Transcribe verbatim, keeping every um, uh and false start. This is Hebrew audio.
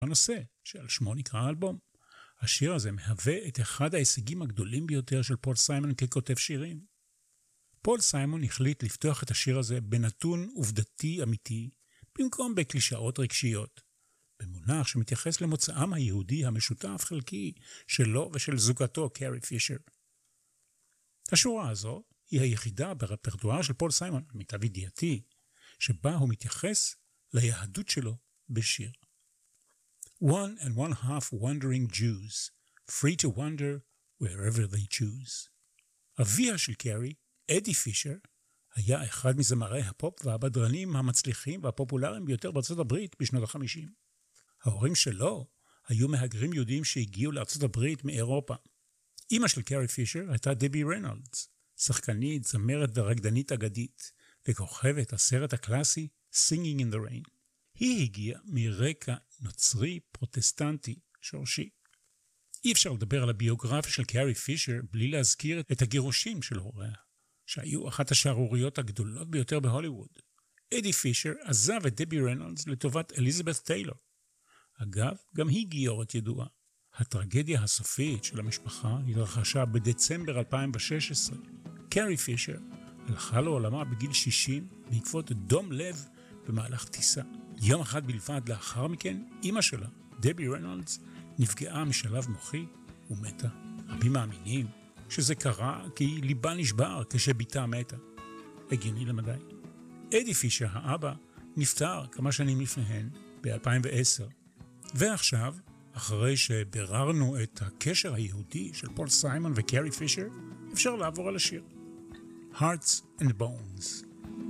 הנושא שעל שמו נקרא האלבום. השיר הזה מהווה את אחד ההישגים הגדולים ביותר של פול סיימון ככותב שירים. פול סיימון החליט לפתוח את השיר הזה בנתון עובדתי אמיתי, במקום בקלישאות רגשיות, במונח שמתייחס למוצאם היהודי המשותף חלקי שלו ושל זוגתו קרי פישר. השורה הזו היא היחידה ברפרטואר של פול סיימון, למיטב ידיעתי, שבה הוא מתייחס ליהדות שלו בשיר. One and one half wandering Jews, free to wander wherever they choose. אביה של קרי, אדי פישר, היה אחד מזמרי הפופ והבדרנים המצליחים והפופולריים ביותר בארצות הברית בשנות ה-חמישים. ההורים שלו היו מהגרים יהודים שהגיעו לארצות הברית מאירופה. אמא של קרי פישר הייתה דבי רנולדס, שחקנית, זמרת ורקדנית אגדית, וכוכבת הסרט הקלאסי Singing in the Rain. היא הגיעה מרקע נוצרי פרוטסטנטי שורשי. אי אפשר לדבר על הביוגרפיה של קרי פישר בלי להזכיר את הגירושים של הוריה, שהיו אחת השערוריות הגדולות ביותר בהוליווד. אדי פישר עזב את דבי רנולדס לטובת אליזבת טיילור. אגב, גם היא גיורת ידועה. הטרגדיה הסופית של המשפחה התרחשה בדצמבר אלפיים ושש עשרה. קרי פישר הלכה לעולמה בגיל שישים בעקבות דום לב במהלך טיסה. יום אחד בלבד לאחר מכן, אמא שלה, דבי רנולדס, נפגעה משלב מוחי ומתה. רבים מאמינים שזה קרה כי ליבה נשבר כשביתה מתה. הגיוני למדי. אדי פישר, האבא, נפטר כמה שנים לפניהן, ב-אלפיים ועשר. ועכשיו, אחרי שבררנו את הקשר היהודי של פול סיימון וקרי פישר, אפשר לעבור על השיר. Hearts and Bones.